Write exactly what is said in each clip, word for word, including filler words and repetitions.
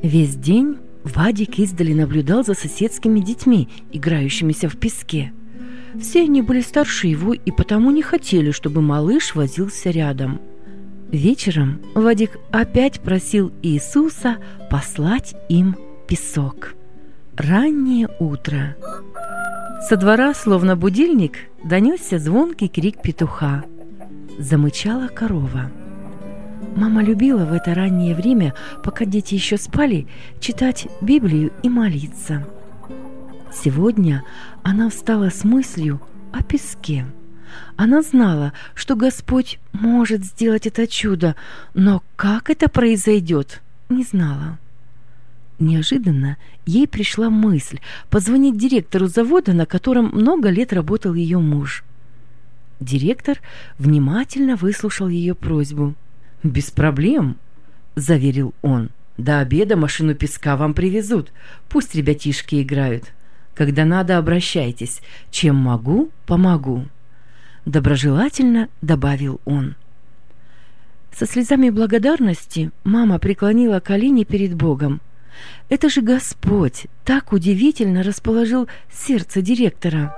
Весь день Вадик издали наблюдал за соседскими детьми, играющимися в песке. Все они были старше его и потому не хотели, чтобы малыш возился рядом. Вечером Вадик опять просил Иисуса послать им песок. Раннее утро. Со двора, словно будильник, донесся звонкий крик петуха. Замычала корова. Мама любила в это раннее время, пока дети еще спали, читать Библию и молиться. Сегодня она встала с мыслью о песке. Она знала, что Господь может сделать это чудо, но как это произойдет, не знала. Неожиданно ей пришла мысль позвонить директору завода, на котором много лет работал ее муж. Директор внимательно выслушал ее просьбу. «Без проблем», — заверил он. «До обеда машину песка вам привезут. Пусть ребятишки играют. Когда надо, обращайтесь. Чем могу, помогу». Доброжелательно добавил он. Со слезами благодарности мама преклонила колени перед Богом. Это же Господь так удивительно расположил сердце директора.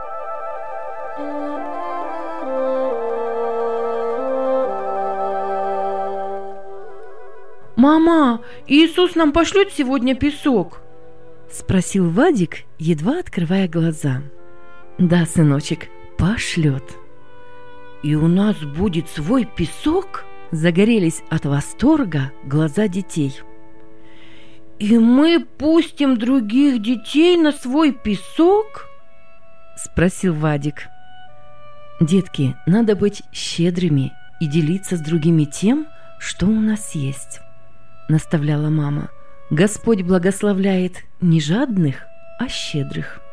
«Мама, Иисус нам пошлет сегодня песок?» — спросил Вадик, едва открывая глаза. «Да, сыночек, пошлет». «И у нас будет свой песок?» — загорелись от восторга глаза детей. «И мы пустим других детей на свой песок?» — спросил Вадик. «Детки, надо быть щедрыми и делиться с другими тем, что у нас есть», — наставляла мама. «Господь благословляет не жадных, а щедрых».